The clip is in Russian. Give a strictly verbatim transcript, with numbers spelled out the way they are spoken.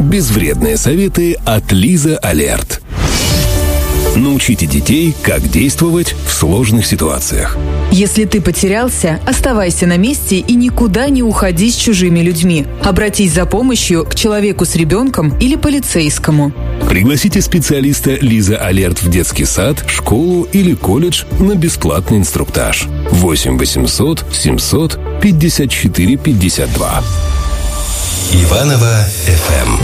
Безвредные советы от Лиза Алерт. Научите детей, как действовать в сложных ситуациях. Если ты потерялся, оставайся на месте и никуда не уходи с чужими людьми. Обратись за помощью к человеку с ребенком или полицейскому. Пригласите специалиста Лиза Алерт в детский сад, школу или колледж на бесплатный инструктаж. восемь восемьсот семьсот пятьдесят четыре пятьдесят два. Иваново эф эм.